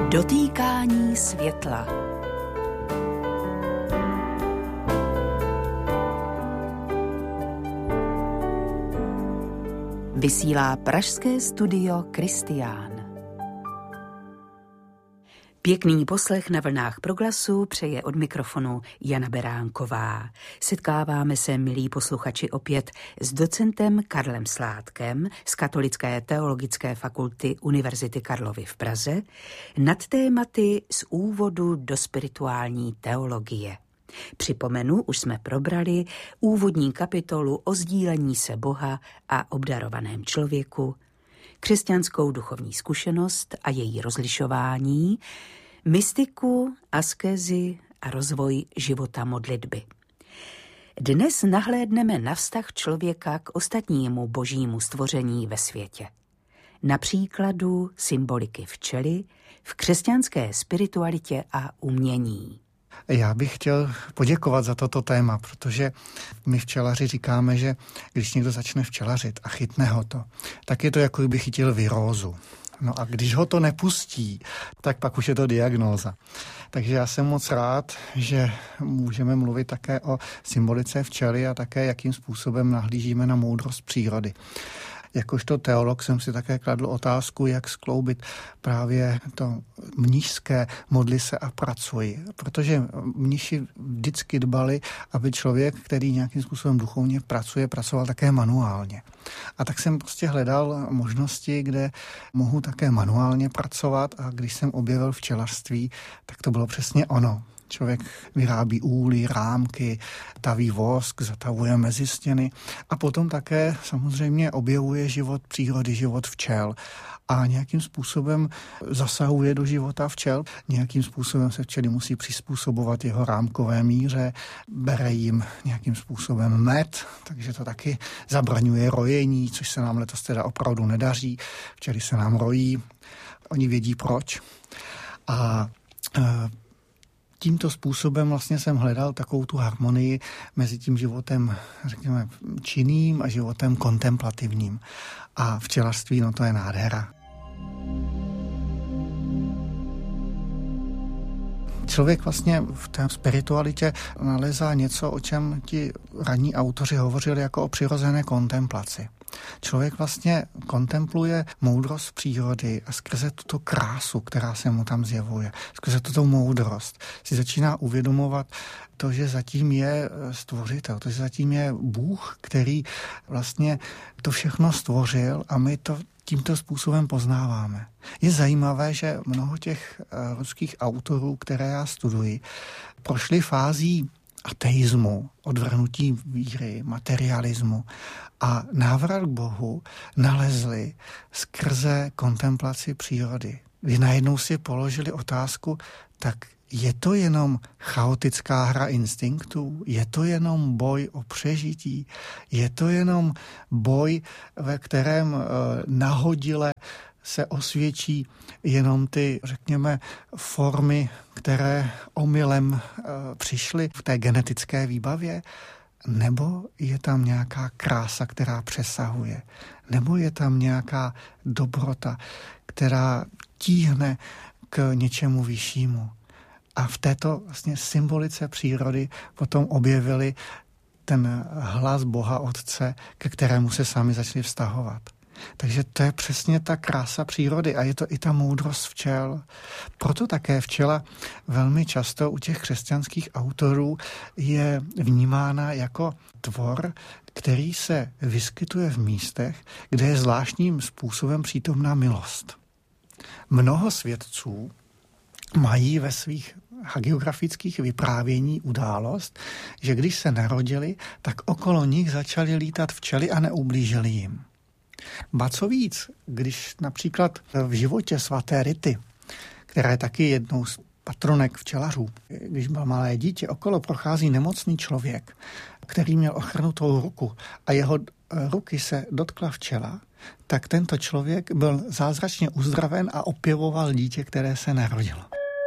Dotýkání světla. Vysílá pražské studio Kristián. Pěkný poslech na vlnách Proglasu přeje od mikrofonu Jana Beránková. Setkáváme se, milí posluchači, opět s docentem Karlem Sládkem z Katolické teologické fakulty Univerzity Karlovy v Praze nad tématy z úvodu do spirituální teologie. Připomenu, už jsme probrali úvodní kapitolu o sdílení se Boha a obdarovaném člověku, křesťanskou duchovní zkušenost a její rozlišování, mystiku, askezi a rozvoj života modlitby. Dnes nahlédneme na vztah člověka k ostatnímu božímu stvoření ve světě. Na příkladu symboliky včely v křesťanské spiritualitě a umění. Já bych chtěl poděkovat za toto téma, protože my včelaři říkáme, že když někdo začne včelařit a chytne ho to, tak je to, jako kdyby chytil virózu. No a když ho to nepustí, tak pak už je to diagnóza. Takže já jsem moc rád, že můžeme mluvit také o symbolice včely a také, jakým způsobem nahlížíme na moudrost přírody. Jakožto teolog jsem si také kladl otázku, jak skloubit právě to mnišské modli se a pracuji. Protože mniši vždycky dbali, aby člověk, který nějakým způsobem duchovně pracuje, pracoval také manuálně. A tak jsem prostě hledal možnosti, kde mohu také manuálně pracovat, a když jsem objevil včelařství, tak to bylo přesně ono. Člověk vyrábí úly, rámky, taví vosk, zatavuje mezi stěny a potom také samozřejmě objevuje život přírody, život včel a nějakým způsobem zasahuje do života včel. Nějakým způsobem se včely musí přizpůsobovat jeho rámkové míře, bere jim nějakým způsobem med, takže to taky zabraňuje rojení, což se nám letos teda opravdu nedaří. Včely se nám rojí, oni vědí proč. A tímto způsobem vlastně jsem hledal takovou tu harmonii mezi tím životem, řekněme, činným a životem kontemplativním. A včelařství, no to je nádhera. Člověk vlastně v té spiritualitě nalezá něco, o čem ti ranní autoři hovořili jako o přirozené kontemplaci. Člověk vlastně kontempluje moudrost přírody a skrze tuto krásu, která se mu tam zjevuje, skrze tuto moudrost si začíná uvědomovat to, že zatím je stvořitel, to, že zatím je Bůh, který vlastně to všechno stvořil a my to tímto způsobem poznáváme. Je zajímavé, že mnoho těch ruských autorů, které já studuji, prošli fází ateismu, odvrhnutí víry, materialismu a návrat k Bohu nalezli skrze kontemplaci přírody. Kdy najednou si položili otázku, tak je to jenom chaotická hra instinktů? Je to jenom boj o přežití? Je to jenom boj, ve kterém nahodile se osvědčí jenom ty, řekněme, formy, které omylem přišly v té genetické výbavě? Nebo je tam nějaká krása, která přesahuje? Nebo je tam nějaká dobrota, která tíhne k něčemu vyššímu? A v této vlastně symbolice přírody potom objevili ten hlas Boha Otce, ke kterému se sami začali vztahovat. Takže to je přesně ta krása přírody a je to i ta moudrost včel. Proto také včela velmi často u těch křesťanských autorů je vnímána jako tvor, který se vyskytuje v místech, kde je zvláštním způsobem přítomná milost. Mnoho svědců mají ve svých hagiografických vyprávění událost, že když se narodili, tak okolo nich začaly lítat včely a neublížili jim. Ba co víc, když například v životě svaté Rity, která je taky jednou z patronek včelařů, když byl malé dítě, okolo prochází nemocný člověk, který měl ochrnutou ruku a jeho ruky se dotkla včela, tak tento člověk byl zázračně uzdraven a opěvoval dítě, které se narodilo.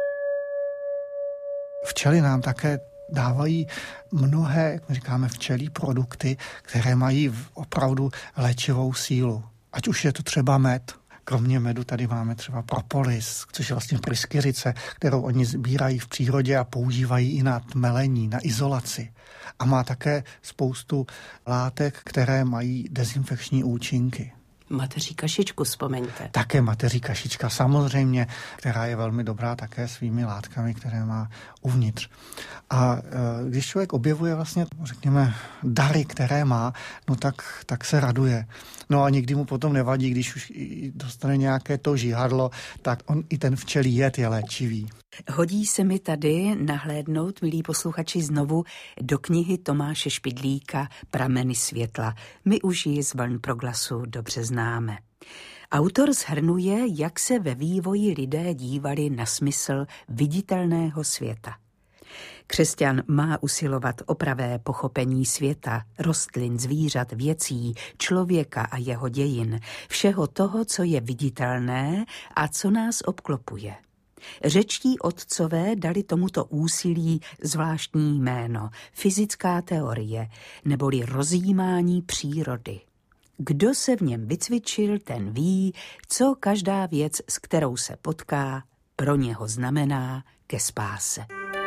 Včely nám také dávají mnohé, jak my říkáme, včelí produkty, které mají opravdu léčivou sílu. Ať už je to třeba med, Kromě medu tady máme třeba propolis, což je vlastně pryskyřice, kterou oni sbírají v přírodě a používají i na tmelení, na izolaci. A má také spoustu látek, které mají dezinfekční účinky. Mateří kašičku vzpomeňte. Také mateří kašička samozřejmě, která je velmi dobrá také svými látkami, které má uvnitř. A když člověk objevuje vlastně, řekněme, dary, které má, no tak se raduje. No a nikdy mu potom nevadí, když už dostane nějaké to žihadlo, tak on i ten včelí jed je léčivý. Hodí se mi tady nahlédnout, milí posluchači, znovu do knihy Tomáše Špidlíka Prameny světla. My už ji z vln Proglasu dobře známe. Autor shrnuje, jak se ve vývoji lidé dívali na smysl viditelného světa. Křesťan má usilovat o pravé pochopení světa, rostlin, zvířat, věcí, člověka a jeho dějin, všeho toho, co je viditelné a co nás obklopuje. Řečtí otcové dali tomuto úsilí zvláštní jméno, fyzická teorie, neboli rozjímání přírody. Kdo se v něm vycvičil, ten ví, co každá věc, s kterou se potká, pro něho znamená ke spáse.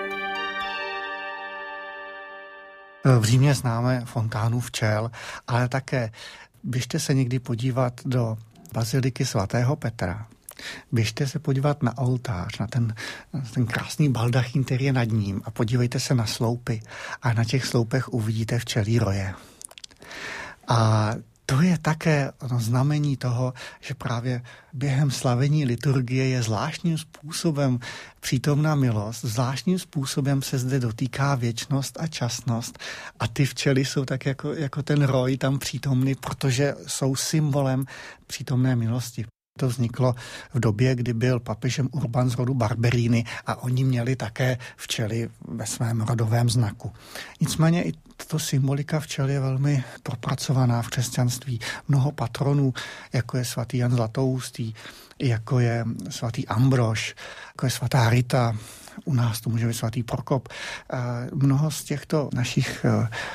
V Římě známe fontánu včel, ale také běžte se někdy podívat do baziliky svatého Petra. Běžte se podívat na oltář, na ten krásný baldachín, který je nad ním, a podívejte se na sloupy a na těch sloupech uvidíte včelí roje. A to je také znamení toho, že právě během slavení liturgie je zvláštním způsobem přítomná milost, zvláštním způsobem se zde dotýká věčnost a časnost a ty včely jsou tak jako ten roj tam přítomný, protože jsou symbolem přítomné milosti. To vzniklo v době, kdy byl papežem Urban z rodu Barberini a oni měli také včely ve svém rodovém znaku. Nicméně i tato symbolika včel je velmi propracovaná v křesťanství. Mnoho patronů, jako je svatý Jan Zlatoustý, jako je svatý Ambrož, jako je svatá Rita, u nás to může být svatý Prokop. Mnoho z těchto našich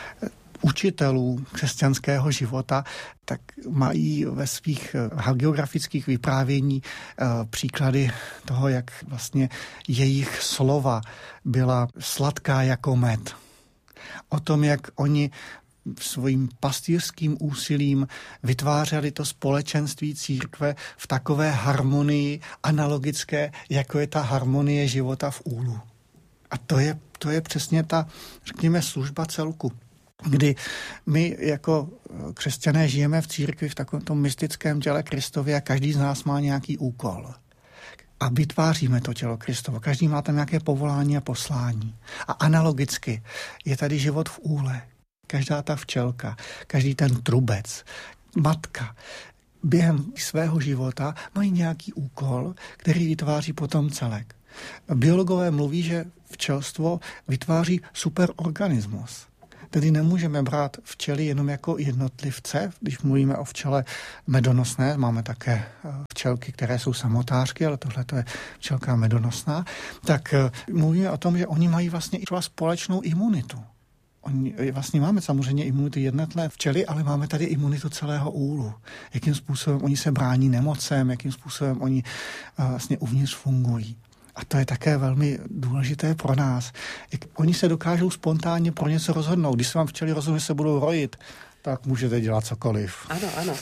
učitelů křesťanského života, tak mají ve svých hagiografických vyprávění příklady toho, jak vlastně jejich slova byla sladká jako med. O tom, jak oni svým pastýřským úsilím vytvářeli to společenství církve v takové harmonii analogické, jako je ta harmonie života v úlu. A to je přesně ta, řekněme, služba celku, kdy my jako křesťané žijeme v církvi v takovém tom mystickém těle Kristově a každý z nás má nějaký úkol. A vytváříme to tělo Kristovo. Každý má tam nějaké povolání a poslání. A analogicky je tady život v úle. Každá ta včelka, každý ten trubec, matka, během svého života mají nějaký úkol, který vytváří potom celek. Biologové mluví, že včelstvo vytváří superorganismus. Tedy nemůžeme brát včely jenom jako jednotlivce, když mluvíme o včele medonosné, máme také včelky, které jsou samotářky, ale tohle je včelka medonosná, tak mluvíme o tom, že oni mají vlastně i společnou imunitu. Oni vlastně máme samozřejmě imunitu jednotlivé včely, ale máme tady imunitu celého úlu. Jakým způsobem oni se brání nemocem, jakým způsobem oni vlastně uvnitř fungují. A to je také velmi důležité pro nás. Jak oni se dokážou spontánně pro něco rozhodnout. Když se vám včely rozhodnou, že se budou rojit, tak můžete dělat cokoliv. Ano, ano.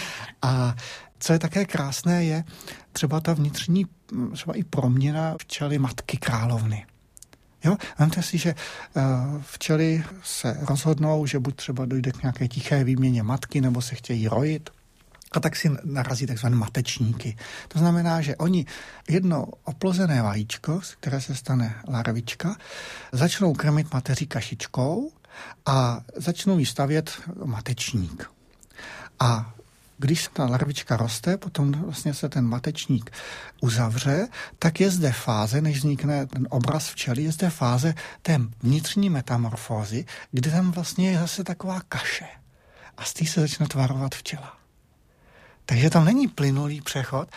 A co je také krásné, je třeba ta vnitřní, třeba i proměna včely matky královny. Jo? Vemte si, že včely se rozhodnou, že buď třeba dojde k nějaké tiché výměně matky, nebo se chtějí rojit. A tak si narazí takzvané matečníky. To znamená, že oni jedno oplozené vajíčko, z které se stane larvička, začnou krmit mateří kašičkou a začnou jí stavět matečník. A když ta larvička roste, potom vlastně se ten matečník uzavře, tak je zde fáze, než vznikne ten obraz včely, je zde fáze té vnitřní metamorfózy, kde tam vlastně je zase taková kaše. A z té se začne tvarovat včela. Takže tam není plynulý přechod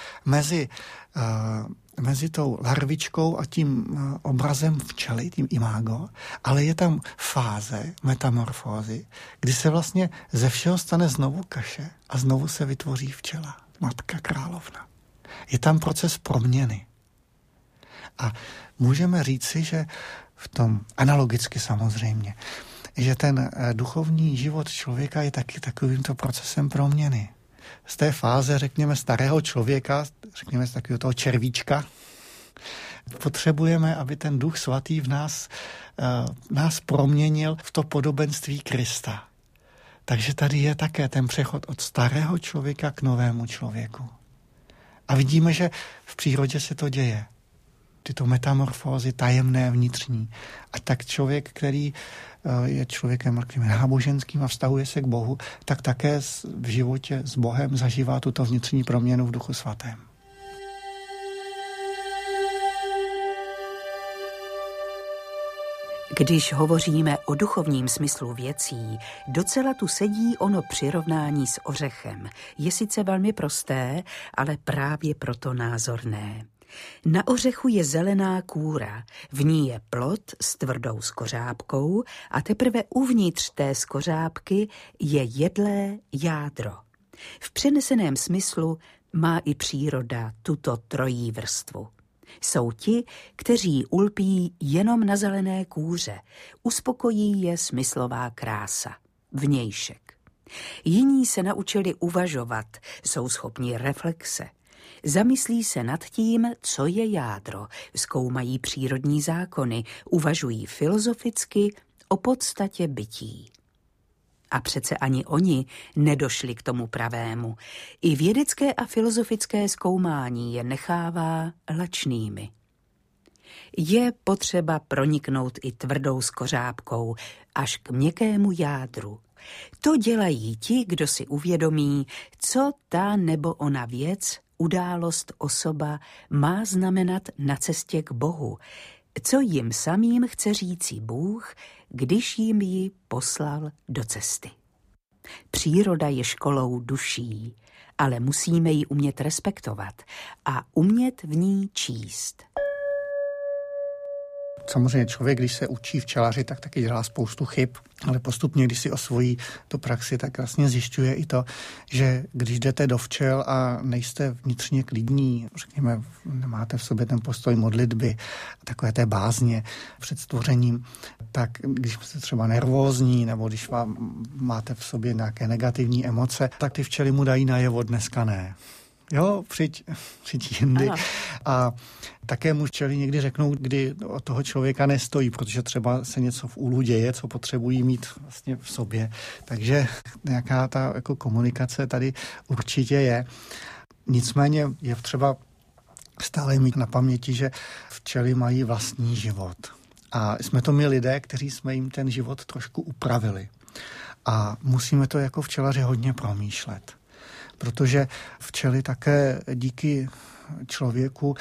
mezi tou larvičkou a tím obrazem včely, tím imago, ale je tam fáze metamorfózy, kdy se vlastně ze všeho stane znovu kaše a znovu se vytvoří včela. Matka královna. Je tam proces proměny. A můžeme říci, že v tom, analogicky samozřejmě, že ten duchovní život člověka je taky takovýmto procesem proměny. Z té fáze, řekněme, starého člověka, řekněme z takového toho červíčka, potřebujeme, aby ten Duch Svatý v nás proměnil v to podobenství Krista. Takže tady je také ten přechod od starého člověka k novému člověku. A vidíme, že v přírodě se to děje. Tyto metamorfózy tajemné, vnitřní. A tak člověk, který je člověkem náboženským a vztahuje se k Bohu, tak také v životě s Bohem zažívá tuto vnitřní proměnu v Duchu Svatém. Když hovoříme o duchovním smyslu věcí, docela tu sedí ono přirovnání s ořechem. Je sice velmi prosté, ale právě proto názorné. Na ořechu je zelená kůra, v ní je plod s tvrdou skořápkou a teprve uvnitř té skořápky je jedlé jádro. V přeneseném smyslu má i příroda tuto trojí vrstvu. Jsou ti, kteří ulpí jenom na zelené kůře, uspokojí je smyslová krása, vnějšek. Jiní se naučili uvažovat, jsou schopni reflexe. Zamyslí se nad tím, co je jádro, zkoumají přírodní zákony, uvažují filozoficky o podstatě bytí. A přece ani oni nedošli k tomu pravému. I vědecké a filozofické zkoumání je nechává lačnými. Je potřeba proniknout i tvrdou skořápkou až k měkkému jádru. To dělají ti, kdo si uvědomí, co ta nebo ona věc, událost, osoba má znamenat na cestě k Bohu, co jim samým chce říci Bůh, když jim ji poslal do cesty. Příroda je školou duší, ale musíme ji umět respektovat a umět v ní číst. Samozřejmě člověk, když se učí včelaři, tak taky dělá spoustu chyb, ale postupně, když si osvojí tu praxi, tak vlastně zjišťuje i to, že když jdete do včel a nejste vnitřně klidní, řekněme, nemáte v sobě ten postoj modlitby, takové té bázně před stvořením, tak když jste třeba nervózní nebo když máte v sobě nějaké negativní emoce, tak ty včely mu dají najevo, dneska ne. Jo, přijď jindy. Ano. A také mu včely někdy řeknou, kdy od toho člověka nestojí, protože třeba se něco v úlu děje, co potřebují mít vlastně v sobě. Takže nějaká ta jako komunikace tady určitě je. Nicméně je třeba stále mít na paměti, že včely mají vlastní život. A jsme to my lidé, kteří jsme jim ten život trošku upravili. A musíme to jako včelaři hodně promýšlet. Protože včely také díky člověku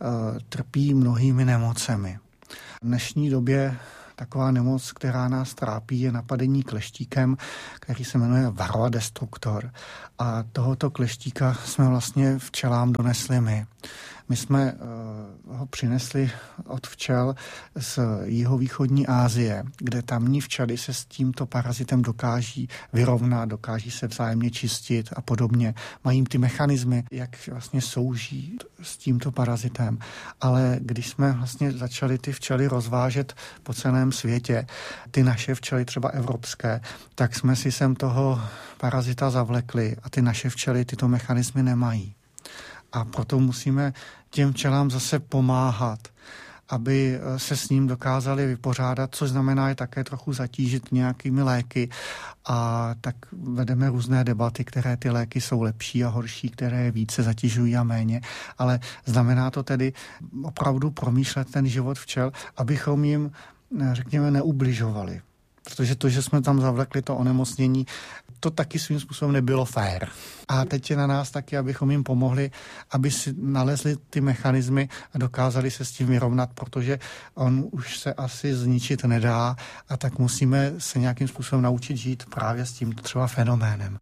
trpí mnohými nemocemi. V dnešní době taková nemoc, která nás trápí, je napadení kleštíkem, který se jmenuje Varroa destructor. A tohoto kleštíka jsme vlastně včelám donesli my. My jsme ho přinesli od včel z jihovýchodní Asie, kde tamní včely se s tímto parazitem dokáží vyrovnat, dokáží se vzájemně čistit a podobně. Mají ty mechanismy, jak vlastně soužít s tímto parazitem. Ale když jsme vlastně začali ty včely rozvážet po celém světě, ty naše včely třeba evropské, tak jsme si sem toho parazita zavlekli a ty naše včely tyto mechanismy nemají. A proto musíme těm včelám zase pomáhat, aby se s ním dokázali vypořádat, což znamená je také trochu zatížit nějakými léky. A tak vedeme různé debaty, které ty léky jsou lepší a horší, které více zatěžují a méně. Ale znamená to tedy opravdu promýšlet ten život včel, abychom jim, řekněme, neubližovali. Protože to, že jsme tam zavlekli to onemocnění, to taky svým způsobem nebylo fér. A teď je na nás taky, abychom jim pomohli, aby si nalezli ty mechanismy a dokázali se s tím vyrovnat, protože on už se asi zničit nedá a tak musíme se nějakým způsobem naučit žít právě s tím třeba fenoménem.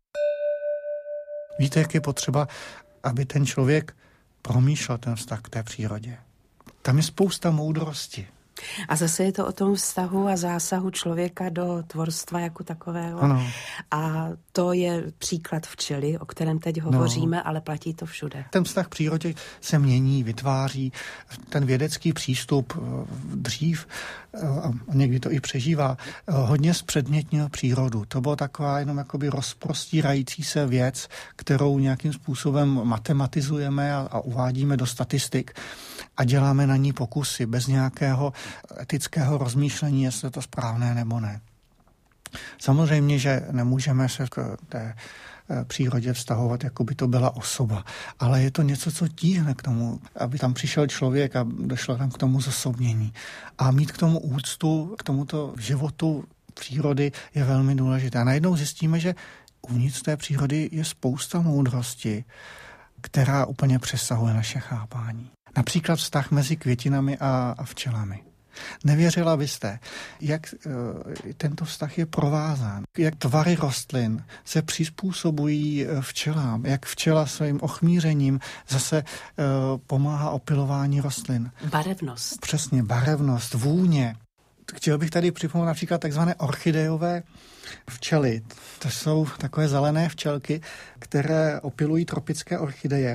Víte, jak je potřeba, aby ten člověk promýšlel ten vztah k té přírodě? Tam je spousta moudrosti. A zase je to o tom vztahu a zásahu člověka do tvorstva jako takového. Ano. A to je příklad včely, o kterém teď hovoříme, ale platí to všude. Ten vztah k přírodě se mění, vytváří. Ten vědecký přístup dřív, a někdy to i přežívá, hodně zpředmětnil přírodu. To bylo taková jenom jakoby rozprostírající se věc, kterou nějakým způsobem matematizujeme a uvádíme do statistik a děláme na ní pokusy bez nějakého etického rozmýšlení, jestli je to správné nebo ne. Samozřejmě, že nemůžeme se k té přírodě vztahovat, jako by to byla osoba. Ale je to něco, co tíhne k tomu, aby tam přišel člověk a došlo tam k tomu zosobnění. A mít k tomu úctu, k tomuto životu přírody je velmi důležité. A najednou zjistíme, že uvnitř té přírody je spousta moudrosti, která úplně přesahuje naše chápání. Například vztah mezi květinami a včelami. Nevěřila byste, jak tento vztah je provázán, jak tvary rostlin se přizpůsobují včelám, jak včela svým ochmířením zase pomáhá opilování rostlin. Barevnost. Přesně, barevnost, vůně. Chtěl bych tady připomenout například takzvané orchidejové včely. To jsou takové zelené včelky, které opilují tropické orchideje.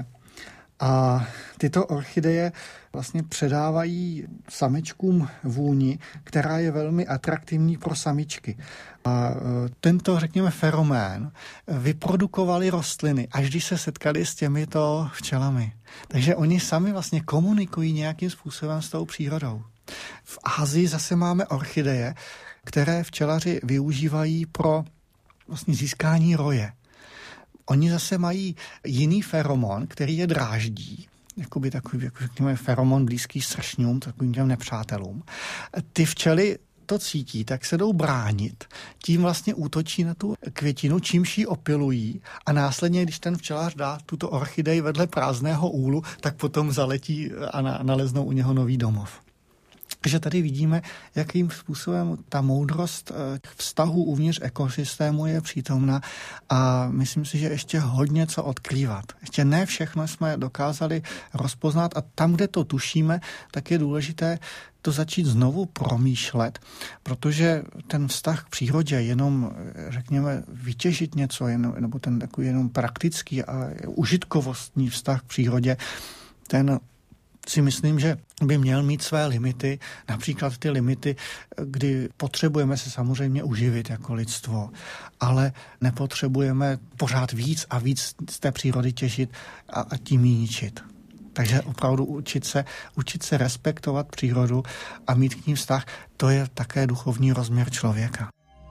A tyto orchideje vlastně předávají samičkům vůni, která je velmi atraktivní pro samičky. A tento, řekněme, fenomén vyprodukovali rostliny, až když se setkali s těmito včelami. Takže oni sami vlastně komunikují nějakým způsobem s tou přírodou. V Asii zase máme orchideje, které včelaři využívají pro vlastně získání roje. Oni zase mají jiný feromon, který je dráždí, jakoby takový, jako řekněme, feromon blízký sršňům, takovým těm nepřátelům. Ty včely to cítí, tak se jdou bránit, tím vlastně útočí na tu květinu, čímž ji opilují a následně, když ten včelař dá tuto orchidej vedle prázdného úlu, tak potom zaletí a naleznou u něho nový domov. Takže tady vidíme, jakým způsobem ta moudrost vztahu uvnitř ekosystému je přítomna a myslím si, že ještě hodně co odkrývat. Ještě ne všechno jsme dokázali rozpoznat a tam, kde to tušíme, tak je důležité to začít znovu promýšlet, protože ten vztah k přírodě, jenom, řekněme, vytěžit něco, nebo ten takový jenom praktický a užitkovostní vztah k přírodě, ten si myslím, že by měl mít své limity, například ty limity, kdy potřebujeme se samozřejmě uživit jako lidstvo, ale nepotřebujeme pořád víc a víc z té přírody těžit a tím ji ničit. Takže opravdu učit se respektovat přírodu a mít k ní vztah, to je také duchovní rozměr člověka.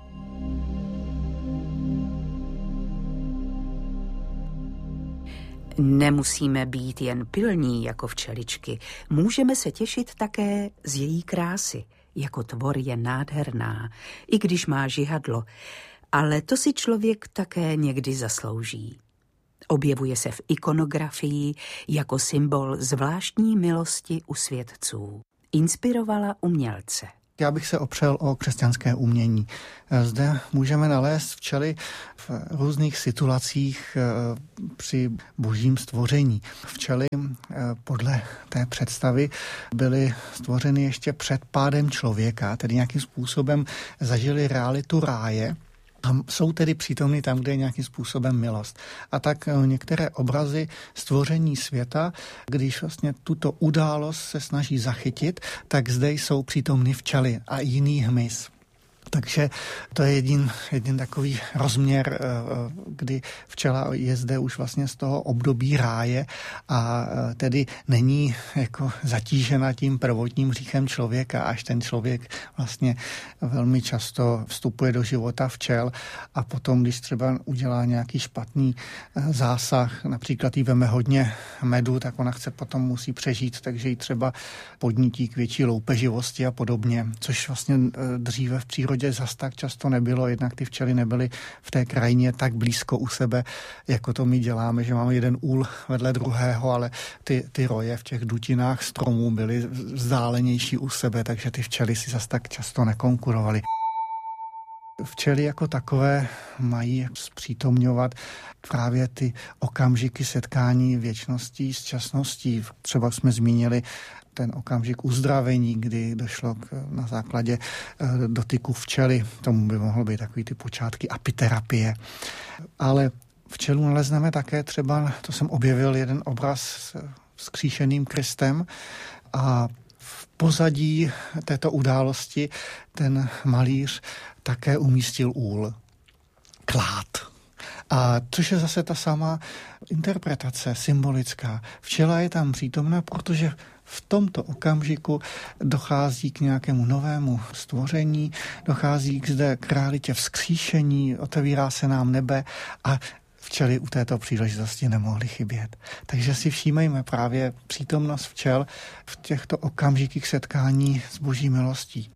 Nemusíme být jen pilní jako včeličky, můžeme se těšit také z její krásy. Jako tvor je nádherná, i když má žihadlo, ale to si člověk také někdy zaslouží. Objevuje se v ikonografii jako symbol zvláštní milosti u světců. Inspirovala umělce. Já bych se opřel o křesťanské umění. Zde můžeme nalézt včely v různých situacích při božím stvoření. Včely podle té představy byly stvořeny ještě před pádem člověka, tedy nějakým způsobem zažili realitu ráje. Jsou tedy přítomny tam, kde je nějakým způsobem milost. A tak některé obrazy stvoření světa, když vlastně tuto událost se snaží zachytit, tak zde jsou přítomny včely a jiný hmyz. Takže to je jeden takový rozměr, kdy včela je zde už vlastně z toho období ráje a tedy není jako zatížena tím prvotním hříchem člověka, až ten člověk vlastně velmi často vstupuje do života včel a potom, když třeba udělá nějaký špatný zásah, například jí veme hodně medu, tak ona potom musí přežít, takže jí třeba podnítí k větší loupeživosti a podobně, což vlastně dříve v přírodě zas tak často nebylo, jednak ty včely nebyly v té krajině tak blízko u sebe, jako to my děláme, že máme jeden úl vedle druhého, ale ty roje v těch dutinách stromů byly vzdálenější u sebe, takže ty včely si zas tak často nekonkurovaly. Včely jako takové mají zpřítomňovat právě ty okamžiky setkání věčností s časností. Třeba jsme zmínili ten okamžik uzdravení, kdy došlo na základě dotyku včely, tomu by mohlo být takový ty počátky apiterapie. Ale včelu nalezneme také třeba, to jsem objevil jeden obraz s vzkříšeným Kristem a v pozadí této události ten malíř také umístil úl, klád. A což je zase ta sama interpretace symbolická. Včela je tam přítomná, protože v tomto okamžiku dochází k nějakému novému stvoření, dochází k realitě vzkříšení, otevírá se nám nebe a včely u této příležitosti nemohly chybět. Takže si všímejme právě přítomnost včel v těchto okamžikých setkání s Boží milostí.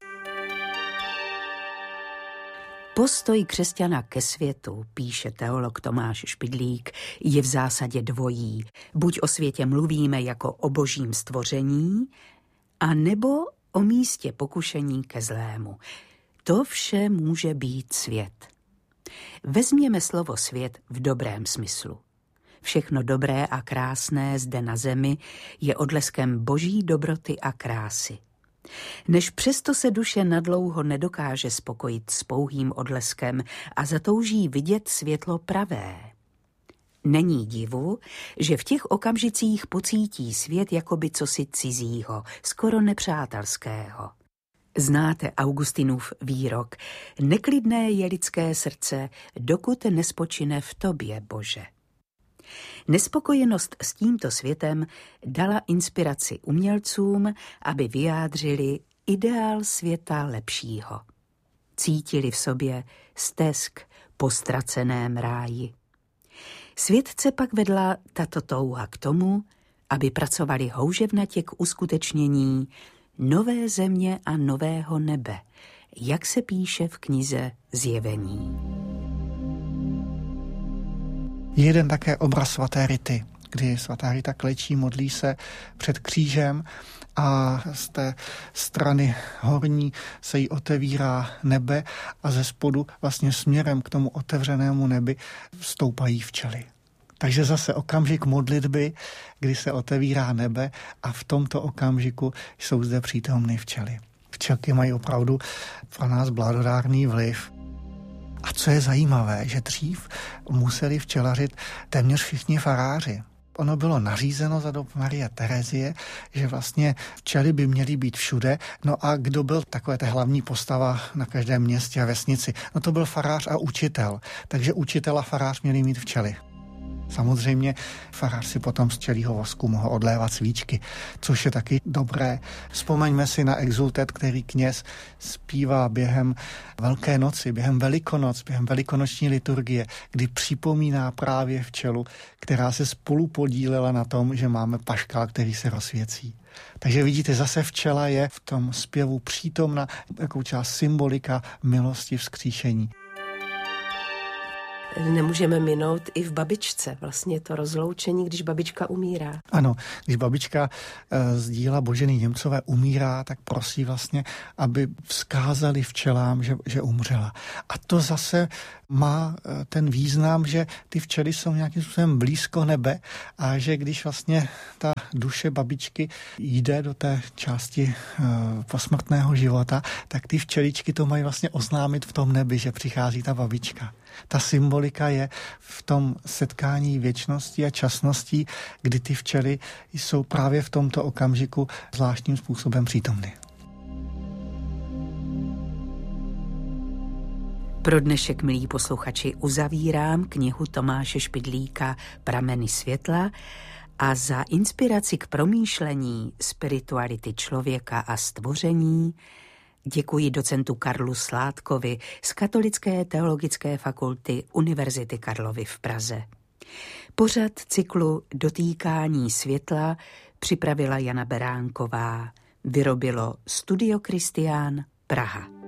Postoj křesťana ke světu, píše teolog Tomáš Špidlík, je v zásadě dvojí. Buď o světě mluvíme jako o božím stvoření, a nebo o místě pokušení ke zlému. To vše může být svět. Vezměme slovo svět v dobrém smyslu. Všechno dobré a krásné zde na zemi je odleskem boží dobroty a krásy. Než přesto se duše nadlouho nedokáže spokojit s pouhým odleskem a zatouží vidět světlo pravé. Není divu, že v těch okamžicích pocítí svět jakoby cosi cizího, skoro nepřátelského. Znáte Augustinův výrok: neklidné je lidské srdce, dokud nespočine v tobě, Bože. Nespokojenost s tímto světem dala inspiraci umělcům, aby vyjádřili ideál světa lepšího. Cítili v sobě stesk po ztraceném ráji. Světce pak vedla tato touha k tomu, aby pracovali houževnatě k uskutečnění nové země a nového nebe, jak se píše v knize Zjevení. Jeden také obraz svaté Rity, kdy svatá Rita klečí, modlí se před křížem a z té strany horní se jí otevírá nebe a ze spodu vlastně směrem k tomu otevřenému nebi vstoupají včely. Takže zase okamžik modlitby, kdy se otevírá nebe a v tomto okamžiku jsou zde přítomny včely. Včelky mají opravdu pro nás blahodárný vliv. A co je zajímavé, že dřív museli včelařit téměř všichni faráři. Ono bylo nařízeno za dob Marie Terezie, že vlastně včely by měly být všude. No a kdo byl takové ta hlavní postava na každém městě a vesnici? No to byl farář a učitel. Takže učitel a farář měli mít včely. Samozřejmě farář si potom z včelího vosku mohl odlévat svíčky, což je taky dobré. Vzpomeňme si na exultet, který kněz zpívá během Velké noci, během Velikonoc, během velikonoční liturgie, kdy připomíná právě včelu, která se spolu podílela na tom, že máme paškál, který se rozsvěcí. Takže vidíte, zase včela je v tom zpěvu přítomna jako část symbolika milosti vzkříšení. Nemůžeme minout i v babičce vlastně to rozloučení, když babička umírá. Ano, když babička z díla Boženy Němcové umírá, tak prosí vlastně, aby vzkázali včelám, že umřela. A to zase má ten význam, že ty včely jsou nějakým způsobem blízko nebe a že když vlastně ta duše babičky jde do té části posmrtného života, tak ty včeličky to mají vlastně oznámit v tom nebi, že přichází ta babička. Ta symbolika je v tom setkání věčnosti a časnosti, kdy ty včely jsou právě v tomto okamžiku zvláštním způsobem přítomny. Pro dnešek, milí posluchači, uzavírám knihu Tomáše Špidlíka Prameny světla a za inspiraci k promýšlení spirituality člověka a stvoření děkuji docentu Karlu Sládkovi z Katolické teologické fakulty Univerzity Karlovy v Praze. Pořad cyklu Dotýkání světla připravila Jana Beránková. Vyrobilo Studio Kristián, Praha.